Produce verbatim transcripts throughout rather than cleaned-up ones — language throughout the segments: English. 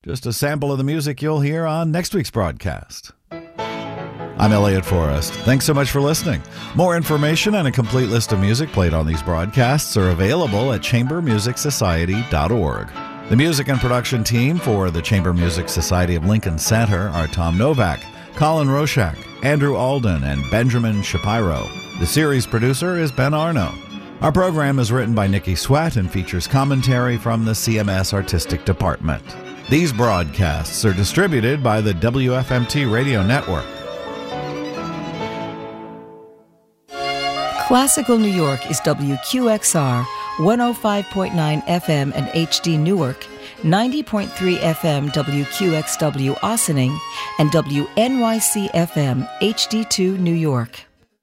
Just a sample of the music you'll hear on next week's broadcast. I'm Elliot Forrest. Thanks so much for listening. More information and a complete list of music played on these broadcasts are available at chamber music society dot org. The music and production team for the Chamber Music Society of Lincoln Center are Tom Novak, Colin Roshak, Andrew Alden, and Benjamin Shapiro. The series producer is Ben Arno. Our program is written by Nikki Sweat and features commentary from the C M S Artistic Department. These broadcasts are distributed by the W F M T Radio Network. Classical New York is W Q X R, one oh five point nine F M and H D Newark, ninety point three F M W Q X W Ossining, and W N Y C F M H D two New York.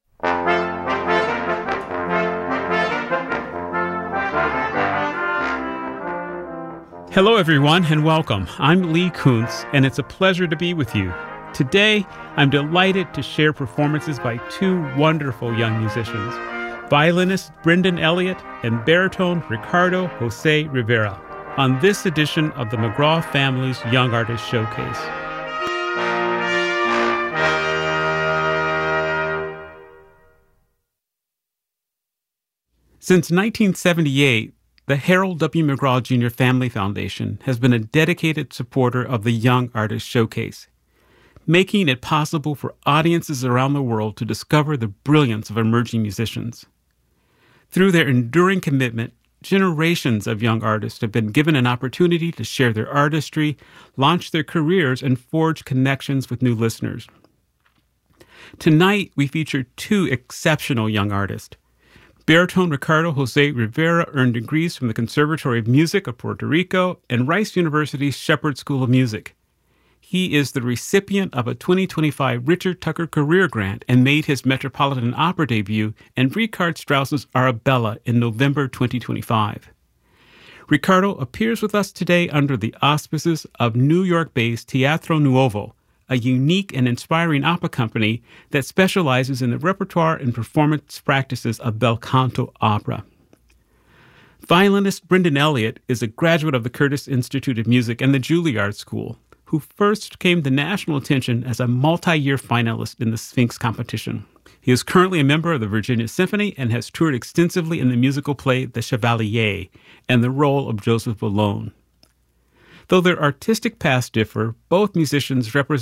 Hello, everyone, and welcome. I'm Lee Kuntz, and it's a pleasure to be with you. Today, I'm delighted to share performances by two wonderful young musicians, violinist Brendan Elliott and baritone Ricardo Jose Rivera, on this edition of the McGraw Family's Young Artist Showcase. Since nineteen seventy-eight, the Harold W. McGraw Junior Family Foundation has been a dedicated supporter of the Young Artist Showcase, making it possible for audiences around the world to discover the brilliance of emerging musicians. Through their enduring commitment, generations of young artists have been given an opportunity to share their artistry, launch their careers, and forge connections with new listeners. Tonight, we feature two exceptional young artists. Baritone Ricardo Jose Rivera earned degrees from the Conservatory of Music of Puerto Rico and Rice University's Shepherd School of Music. He is the recipient of a twenty twenty-five Richard Tucker Career Grant and made his Metropolitan Opera debut in Richard Strauss's Arabella in November twenty twenty-five. Ricardo appears with us today under the auspices of New York-based Teatro Nuovo, a unique and inspiring opera company that specializes in the repertoire and performance practices of bel canto opera. Violinist Brendan Elliott is a graduate of the Curtis Institute of Music and the Juilliard School, who first came to national attention as a multi-year finalist in the Sphinx competition. He is currently a member of the Virginia Symphony and has toured extensively in the musical play The Chevalier and the role of Joseph Boulogne. Though their artistic paths differ, both musicians represent